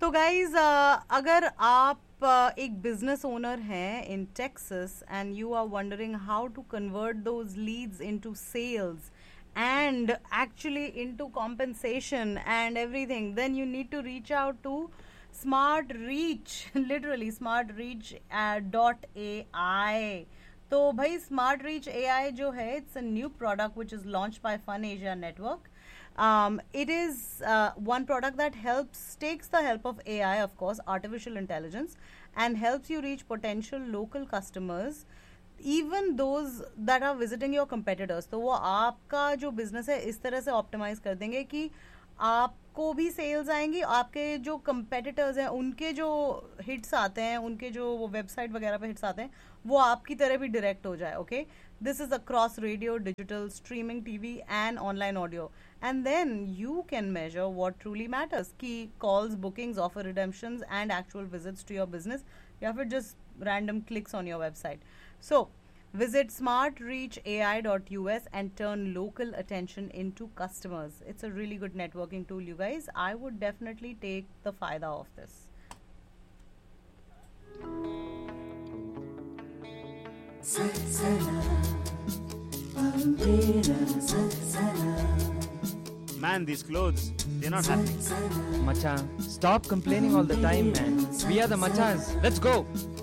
So guys, अगर आप एक business owner हैं in Texas and you are wondering how to convert those leads into sales and actually into compensation and everything, then you need to reach out to Smart Reach, literally smartreach.ai. तो भाई Smart Reach AI जो है, it's a new product which is launched by Fun Asia Network. It is one product that takes the help of AI, of course, artificial intelligence, and helps you reach potential local customers, even those that are visiting your competitors. तो वो आपका जो business है इस तरह से optimize कर देंगे कि आपको भी सेल्स आएंगी, आपके जो कंपेटिटर्स हैं उनके जो हिट्स आते हैं, उनके जो वो वेबसाइट वगैरह पे हिट्स आते हैं, वो आपकी तरह भी डायरेक्ट हो जाए. Okay, this is across radio, digital, streaming TV and online audio. And then you can measure what truly matters, की calls, bookings, offer रिडेम्पशंस and actual visits to your business, या फिर just random clicks on your website. So visit smartreachai.us and turn local attention into customers. It's a really good networking tool, you guys. I would definitely take the faida of this. Man, these clothes, they're not happening. Macha, stop complaining all the time, man. We are the Machas. Let's go.